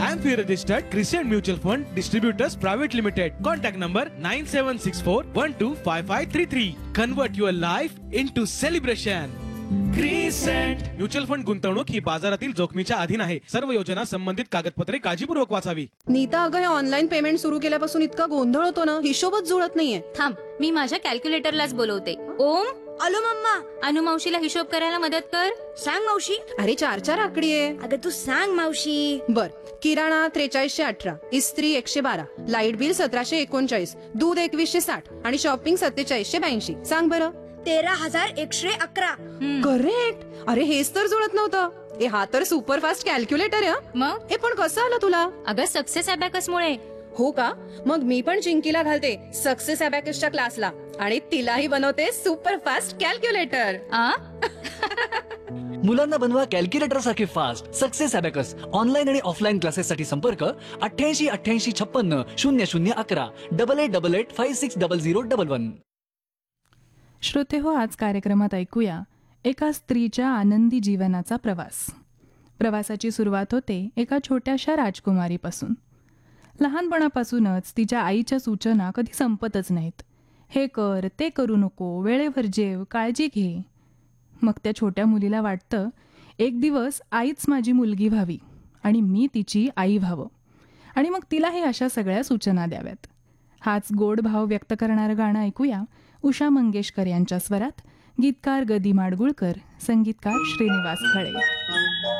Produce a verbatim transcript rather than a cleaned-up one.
I am fee registered Crescent Mutual Fund Distributors Private Limited. Contact number nine seven six four one two five five three three. Convert your life into celebration. Crescent mutual fund गुंतवणूक ही बाजारातील जोखमीच्या अधीन आहे. सर्व योजना संबंधित कागदपत्रे काळजीपूर्वक वाचावी. नीता, अगं हे ऑनलाईन पेमेंट सुरू केल्यापासून इतका गोंधळ होतो ना, हिशोबच जुळत नाहीये. थांब, मी माझ्या कॅल्क्युलेटरलाच बोलवते. ओम, आलो मम्मा. अनु मावशीला हिशोब करायला मदत कर. सांग मावशी. अरे चार चार आकडी आहे. अगं तू सांग मावशी. बर, किराणा त्रेचाळीसशे अठरा, इस्त्री एकशे बारा, लाईट बिल सतराशे एकोणचाळीस, दूध एकवीसशे साठ आणि शॉपिंग सत्तेचाळीसशे ब्याऐंशी. सांग बरं. तेरा हजार एकशे अकरा. करेक्ट. अरे हेच तर जुळत नव्हतं. ए हा तर सुपर फास्ट कॅल्क्युलेटर आहे. मग हे पण कसं आलं तुला? अगं सक्सेस अबॅकस मुळे. हो का? मग मी पण चिंकीला घालते सक्सेस अबॅकसच्या क्लासला आणि तिलाही बनवते सुपर फास्ट कॅल्क्युलेटर. आ मुलांना बनवा कॅल्क्युलेटर सारखे फास्ट. सक्सेस अबॅकस ऑनलाईन आणि ऑफलाईन क्लासेस साठी संपर्क अठ्ठ्याऐंशी अठ्ठ्याऐंशी छप्पन्न शून्य शून्य अकरा double eight double eight five six double zero double one. श्रोते हो, आज कार्यक्रमात ऐकूया एका स्त्रीच्या आनंदी जीवनाचा प्रवास. प्रवासाची सुरुवात होते एका छोट्याशा राजकुमारीपासून. लहानपणापासूनच तिच्या आईच्या सूचना कधी संपतच नाहीत. हे कर, ते करू नको, वेळेवर जेव, काळजी घे. मग त्या छोट्या मुलीला वाटतं एक दिवस आईच माझी मुलगी व्हावी आणि मी तिची आई व्हावं आणि मग तिलाही अशा सगळ्या सूचना द्याव्यात. हाच गोड भाव व्यक्त करणारं गाणं ऐकूया उषा मंगेशकर यांच्या स्वरात. गीतकार गदी माडगुळकर, संगीतकार श्रीनिवास खळे.